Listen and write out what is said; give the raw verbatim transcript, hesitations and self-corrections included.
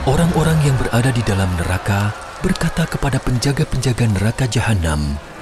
Orang-orang yang berada di dalam neraka berkata kepada penjaga-penjaga neraka Jahanam,